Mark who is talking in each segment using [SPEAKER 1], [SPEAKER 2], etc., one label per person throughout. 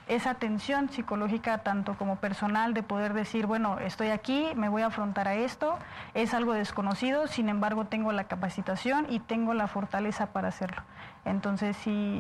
[SPEAKER 1] esa atención psicológica tanto como personal de poder decir, bueno, estoy aquí, me voy a afrontar a esto, es algo desconocido, sin embargo tengo la capacitación y tengo la fortaleza para hacerlo. Entonces sí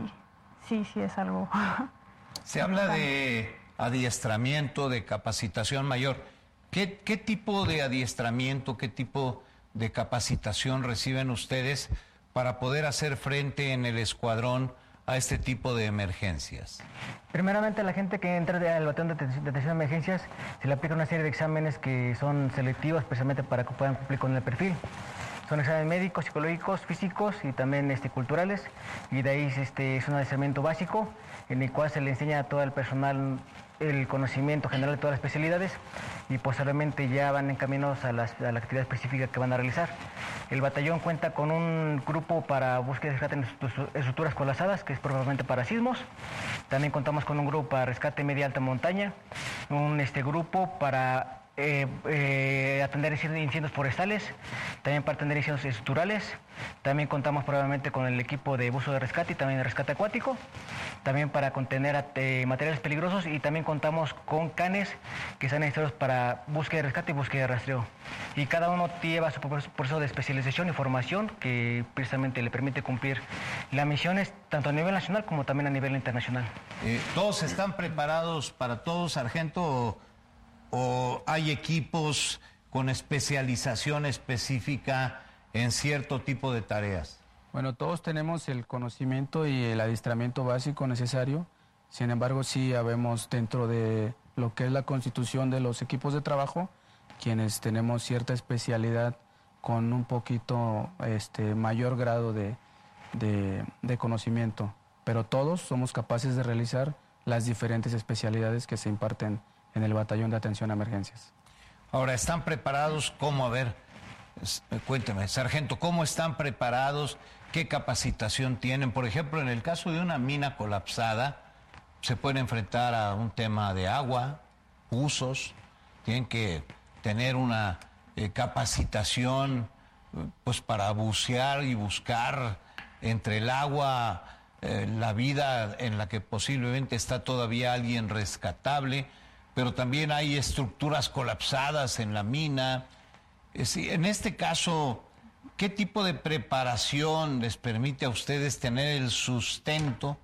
[SPEAKER 1] es algo...
[SPEAKER 2] Se habla de adiestramiento, de capacitación mayor. ¿Qué tipo de adiestramiento, qué tipo de capacitación reciben ustedes para poder hacer frente en el escuadrón a este tipo de emergencias?
[SPEAKER 3] Primeramente, a la gente que entra al batallón de atención a emergencias se le aplica una serie de exámenes que son selectivos precisamente para que puedan cumplir con el perfil. Son exámenes médicos, psicológicos, físicos y también culturales, y de ahí es un adiestramiento básico en el cual se le enseña a todo el personal el conocimiento general de todas las especialidades y posteriormente ya van encaminados a la actividad específica que van a realizar. El batallón cuenta con un grupo para búsqueda y rescate en estructuras colapsadas, que es probablemente para sismos. También contamos con un grupo para rescate media alta montaña, un grupo para atender incendios forestales, también para atender incendios estructurales. También contamos probablemente con el equipo de buzo de rescate y también de rescate acuático, también para contener materiales peligrosos, y también contamos con canes que están necesarios para búsqueda de rescate y búsqueda de rastreo. Y cada uno lleva su proceso de especialización y formación que precisamente le permite cumplir las misiones tanto a nivel nacional como también a nivel internacional.
[SPEAKER 2] ¿Todos están preparados para todo, sargento, o hay equipos con especialización específica en cierto tipo de tareas?
[SPEAKER 4] Bueno, todos tenemos el conocimiento y el adiestramiento básico necesario. Sin embargo, sí habemos dentro de lo que es la constitución de los equipos de trabajo, quienes tenemos cierta especialidad con un poquito mayor grado de conocimiento. Pero todos somos capaces de realizar las diferentes especialidades que se imparten en el batallón de atención a emergencias.
[SPEAKER 2] Ahora, ¿están preparados? ¿Cómo? A ver, cuénteme, sargento, ¿cómo están preparados? ¿Qué capacitación tienen? Por ejemplo, en el caso de una mina colapsada, se pueden enfrentar a un tema de agua, usos, tienen que tener una capacitación pues para bucear y buscar entre el agua la vida en la que posiblemente está todavía alguien rescatable, pero también hay estructuras colapsadas en la mina. En este caso, ¿qué tipo de preparación les permite a ustedes tener el sustento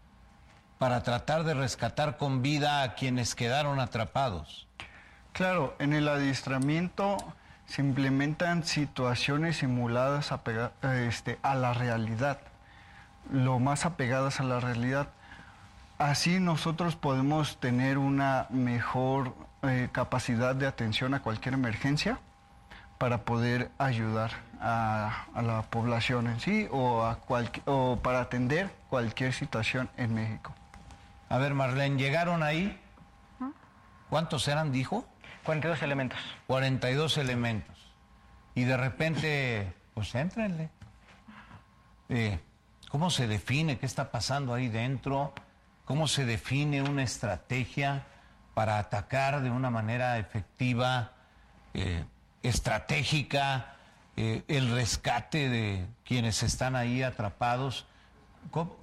[SPEAKER 2] para tratar de rescatar con vida a quienes quedaron atrapados?
[SPEAKER 5] Claro, en el adiestramiento se implementan situaciones simuladas a la realidad, lo más apegadas a la realidad. Así nosotros podemos tener una mejor capacidad de atención a cualquier emergencia para poder ayudar a la población en sí o para atender cualquier situación en México.
[SPEAKER 2] A ver, Marlene, ¿llegaron ahí? ¿Cuántos eran, dijo?
[SPEAKER 3] 42 elementos.
[SPEAKER 2] 42 elementos. Y de repente, pues éntrenle. ¿Cómo se define qué está pasando ahí dentro? ¿Cómo se define una estrategia para atacar de una manera efectiva, estratégica, el rescate de quienes están ahí atrapados? ¿Cómo?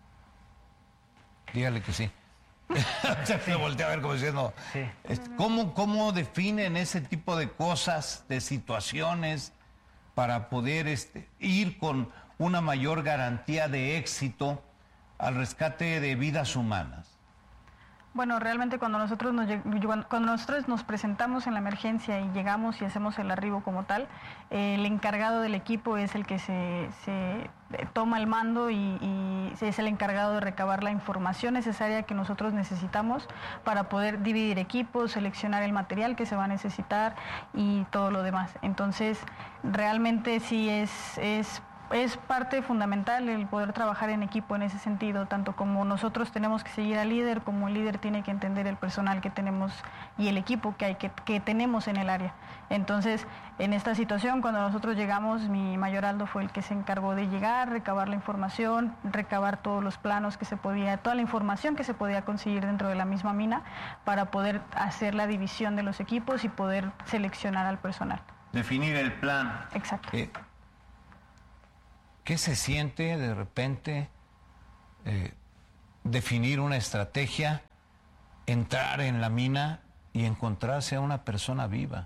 [SPEAKER 2] Dígale que sí. Se voltea a ver como diciendo, sí. ¿Cómo definen ese tipo de cosas, de situaciones, para poder ir con una mayor garantía de éxito al rescate de vidas humanas?
[SPEAKER 1] Bueno, realmente cuando nosotros nos presentamos en la emergencia y llegamos y hacemos el arribo como tal, el encargado del equipo es el que se toma el mando y es el encargado de recabar la información necesaria que nosotros necesitamos para poder dividir equipos, seleccionar el material que se va a necesitar y todo lo demás. Entonces, realmente sí es parte fundamental el poder trabajar en equipo en ese sentido, tanto como nosotros tenemos que seguir al líder, como el líder tiene que entender el personal que tenemos y el equipo que tenemos en el área. Entonces, en esta situación, cuando nosotros llegamos, mi mayor Aldo fue el que se encargó de llegar, recabar la información, recabar todos los planos que se podía, toda la información que se podía conseguir dentro de la misma mina para poder hacer la división de los equipos y poder seleccionar al personal.
[SPEAKER 2] Definir el plan.
[SPEAKER 1] Exacto.
[SPEAKER 2] ¿Qué se siente de repente definir una estrategia entrar en la mina y encontrarse a una persona viva?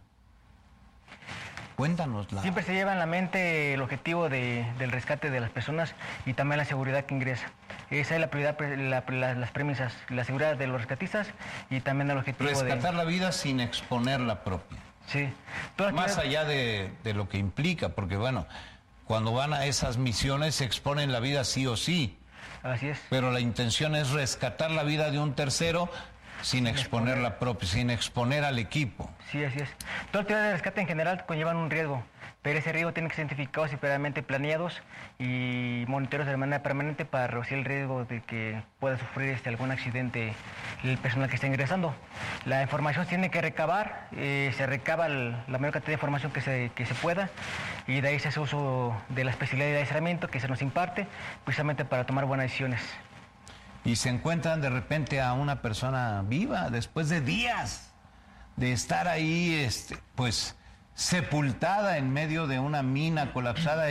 [SPEAKER 2] Cuéntanosla.
[SPEAKER 3] Siempre se lleva en la mente el objetivo del rescate de las personas y también la seguridad que ingresa. Esa es la prioridad, las premisas, la seguridad de los rescatistas y también el objetivo
[SPEAKER 2] Rescatar la vida sin exponer la propia.
[SPEAKER 3] Sí.
[SPEAKER 2] Más allá de lo que implica, porque bueno, cuando van a esas misiones se exponen la vida sí o sí.
[SPEAKER 3] Así es.
[SPEAKER 2] Pero la intención es rescatar la vida de un tercero sin exponer la propia, sin exponer al equipo.
[SPEAKER 3] Sí, así es. Todas las actividades de rescate en general conllevan un riesgo, pero ese riesgo tiene que ser identificados y previamente planeados y monitoreados de manera permanente para reducir el riesgo de que pueda sufrir algún accidente el personal que está ingresando. La información se tiene que recabar, se recaba la mayor cantidad de información que se pueda y de ahí se hace uso de la especialidad de adiestramiento que se nos imparte precisamente para tomar buenas decisiones.
[SPEAKER 2] Y se encuentran de repente a una persona viva después de días de estar ahí, pues sepultada en medio de una mina colapsada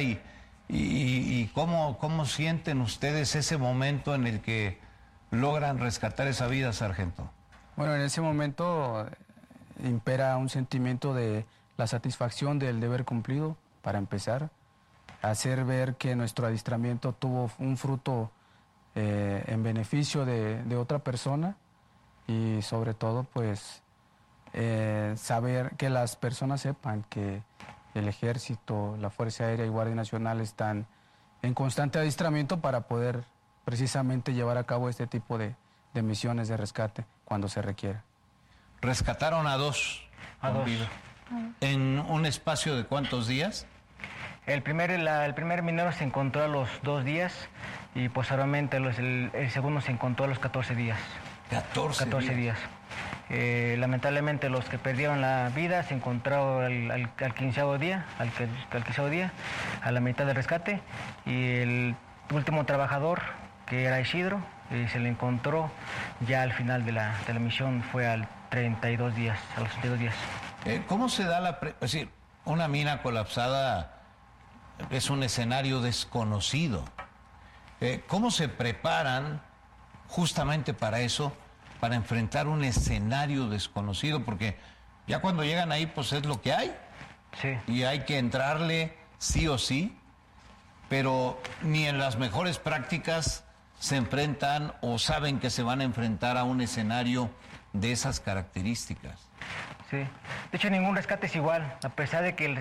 [SPEAKER 2] y ¿cómo sienten ustedes ese momento en el que logran rescatar esa vida, sargento?
[SPEAKER 4] Bueno, en ese momento impera un sentimiento de la satisfacción del deber cumplido, para empezar, hacer ver que nuestro adiestramiento tuvo un fruto en beneficio de otra persona y sobre todo pues saber que las personas sepan que el Ejército, la Fuerza Aérea y Guardia Nacional están en constante adiestramiento para poder precisamente llevar a cabo este tipo de misiones de rescate cuando se requiera.
[SPEAKER 2] Rescataron a dos. ¿En un espacio de cuántos días?
[SPEAKER 3] El primer minero se encontró a los 2 días y posteriormente el segundo se encontró a los 14 días.
[SPEAKER 2] 14
[SPEAKER 3] días. Lamentablemente los que perdieron la vida se encontraron al 15º día, a la mitad del rescate, y el último trabajador, que era Isidro, se le encontró ya al final de la misión, fue a los 32 días.
[SPEAKER 2] ¿Cómo se da es decir, una mina colapsada es un escenario desconocido? ¿Cómo se preparan justamente para eso, para enfrentar un escenario desconocido? Porque ya cuando llegan ahí, pues es lo que hay.
[SPEAKER 3] Sí.
[SPEAKER 2] Y hay que entrarle sí o sí, pero ni en las mejores prácticas se enfrentan o saben que se van a enfrentar a un escenario de esas características.
[SPEAKER 3] Sí. De hecho, ningún rescate es igual. A pesar de que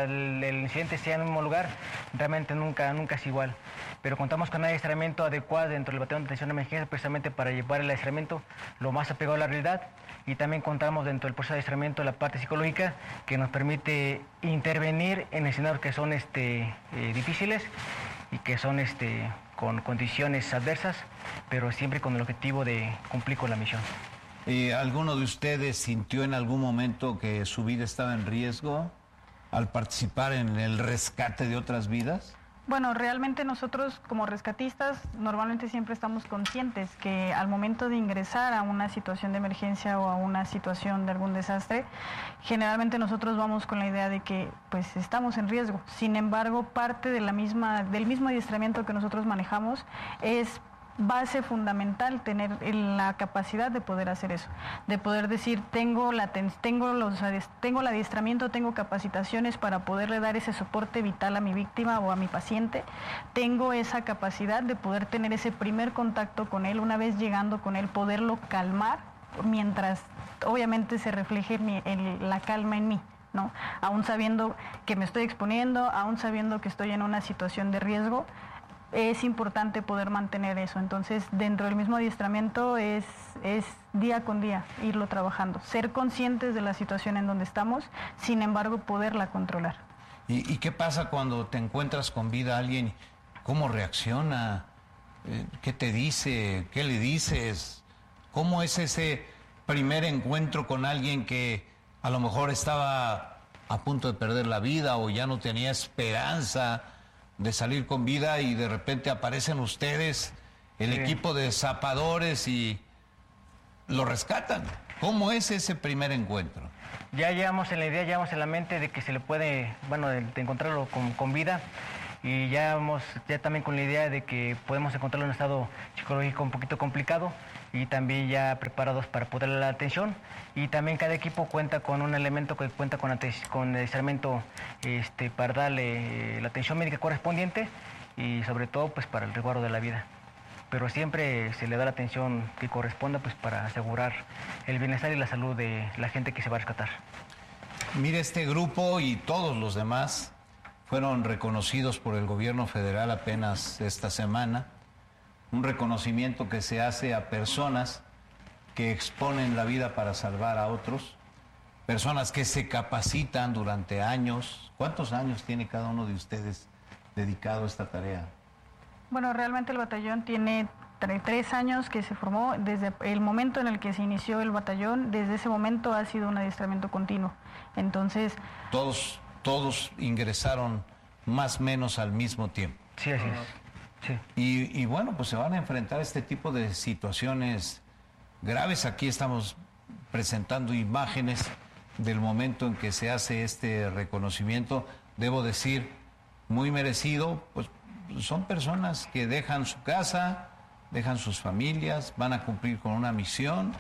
[SPEAKER 3] el incidente sea en el mismo lugar, realmente nunca es igual. Pero contamos con un adiestramiento adecuado dentro del batallón de atención a emergencia precisamente para llevar el adiestramiento lo más apegado a la realidad. Y también contamos dentro del proceso de adiestramiento la parte psicológica que nos permite intervenir en escenarios que son difíciles y que son con condiciones adversas, pero siempre con el objetivo de cumplir con la misión.
[SPEAKER 2] ¿Alguno de ustedes sintió en algún momento que su vida estaba en riesgo al participar en el rescate de otras vidas?
[SPEAKER 1] Bueno, realmente nosotros como rescatistas normalmente siempre estamos conscientes que al momento de ingresar a una situación de emergencia o a una situación de algún desastre, generalmente nosotros vamos con la idea de que pues estamos en riesgo. Sin embargo, parte de del mismo adiestramiento que nosotros manejamos es base fundamental tener la capacidad de poder hacer eso, de poder decir tengo el adiestramiento, tengo capacitaciones para poderle dar ese soporte vital a mi víctima o a mi paciente, tengo esa capacidad de poder tener ese primer contacto con él, una vez llegando con él, poderlo calmar mientras obviamente se refleje la calma en mí, ¿no? Aún sabiendo que me estoy exponiendo, aún sabiendo que estoy en una situación de riesgo, es importante poder mantener eso. Entonces, dentro del mismo adiestramiento es día con día irlo trabajando, ser conscientes de la situación en donde estamos, sin embargo, poderla controlar.
[SPEAKER 2] ¿Y qué pasa cuando te encuentras con vida a alguien? ¿Cómo reacciona? ¿Qué te dice? ¿Qué le dices? ¿Cómo es ese primer encuentro con alguien que a lo mejor estaba a punto de perder la vida o ya no tenía esperanza de salir con vida y de repente aparecen ustedes, el equipo de zapadores, y lo rescatan? ¿Cómo es ese primer encuentro?
[SPEAKER 3] Ya llevamos en la mente de que se le puede, de encontrarlo con vida, y ya también con la idea de que podemos encontrarlo en un estado psicológico un poquito complicado, y también ya preparados para poder dar la atención. Y también cada equipo cuenta con un elemento que cuenta con adiestramiento para darle la atención médica correspondiente y sobre todo pues para el resguardo de la vida. Pero siempre se le da la atención que corresponda pues para asegurar el bienestar y la salud de la gente que se va a rescatar.
[SPEAKER 2] Mire, este grupo y todos los demás fueron reconocidos por el gobierno federal apenas esta semana. Un reconocimiento que se hace a personas que exponen la vida para salvar a otros, personas que se capacitan durante años. ¿Cuántos años tiene cada uno de ustedes dedicado a esta tarea?
[SPEAKER 1] Bueno, realmente el batallón tiene 3 años que se formó. Desde el momento en el que se inició el batallón, desde ese momento ha sido un adiestramiento continuo. Entonces... Todos ingresaron más o menos al mismo tiempo.
[SPEAKER 3] Sí, así es. Sí.
[SPEAKER 2] Y bueno, pues se van a enfrentar a este tipo de situaciones graves. Aquí estamos presentando imágenes del momento en que se hace este reconocimiento. Debo decir, muy merecido, pues son personas que dejan su casa, dejan sus familias, van a cumplir con una misión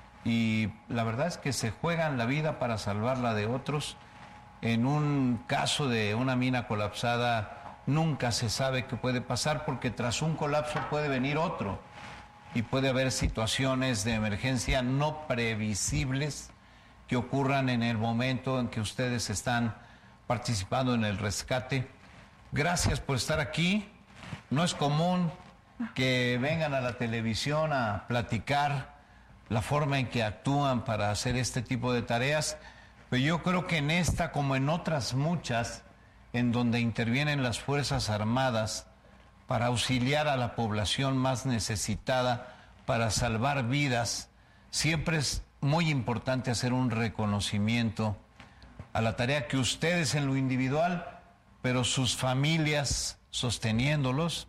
[SPEAKER 2] y la verdad es que se juegan la vida para salvarla de otros. En un caso de una mina colapsada, nunca se sabe qué puede pasar porque tras un colapso puede venir otro y puede haber situaciones de emergencia no previsibles que ocurran en el momento en que ustedes están participando en el rescate. Gracias por estar aquí. No es común que vengan a la televisión a platicar la forma en que actúan para hacer este tipo de tareas, pero yo creo que en esta, como en otras muchas, en donde intervienen las Fuerzas Armadas para auxiliar a la población más necesitada, para salvar vidas, siempre es muy importante hacer un reconocimiento a la tarea que ustedes en lo individual, pero sus familias sosteniéndolos,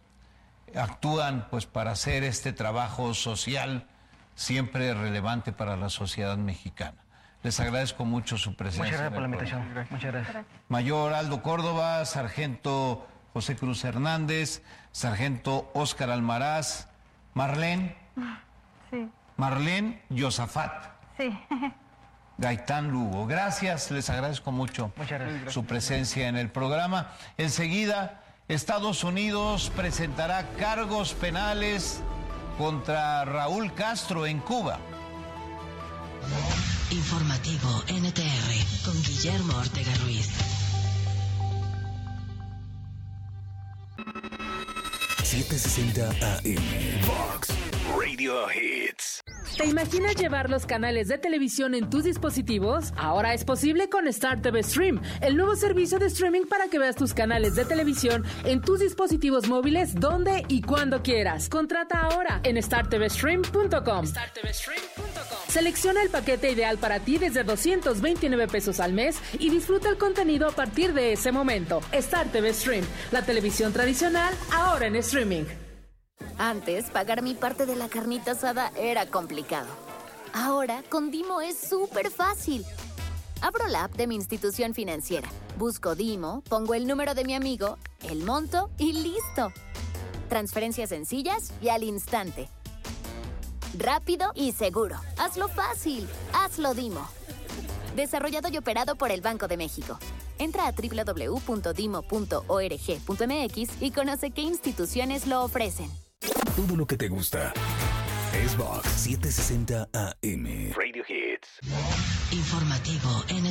[SPEAKER 2] actúan pues para hacer este trabajo social siempre relevante para la sociedad mexicana. Les agradezco mucho su presencia.
[SPEAKER 3] Muchas gracias por la invitación. Muchas gracias.
[SPEAKER 2] Mayor Aldo Córdoba, sargento José Cruz Hernández, sargento Óscar Almaraz, Marlene.
[SPEAKER 1] Sí.
[SPEAKER 2] Marlene Yosafat.
[SPEAKER 1] Sí.
[SPEAKER 2] Gaitán Lugo. Gracias, les agradezco mucho su presencia en el programa. Enseguida, Estados Unidos presentará cargos penales contra Raúl Castro en Cuba.
[SPEAKER 6] Informativo NTR con Guillermo Ortega Ruiz.
[SPEAKER 7] 760 AM Vox Radio Hits.
[SPEAKER 8] ¿Te imaginas llevar los canales de televisión en tus dispositivos? Ahora es posible con Star TV Stream, el nuevo servicio de streaming para que veas tus canales de televisión en tus dispositivos móviles donde y cuando quieras. Contrata ahora en startvstream.com. Selecciona el paquete ideal para ti desde 229 pesos al mes y disfruta el contenido a partir de ese momento. Star TV Stream, la televisión tradicional ahora en streaming.
[SPEAKER 9] Antes, pagar mi parte de la carnita asada era complicado. Ahora, con Dimo es súper fácil. Abro la app de mi institución financiera, busco Dimo, pongo el número de mi amigo, el monto y ¡listo! Transferencias sencillas y al instante. Rápido y seguro. Hazlo fácil. Hazlo Dimo. Desarrollado y operado por el Banco de México. Entra a www.dimo.org.mx y conoce qué instituciones lo ofrecen.
[SPEAKER 7] Todo lo que te gusta es Vox 760 AM Radio Hits.
[SPEAKER 6] Informativo NTR.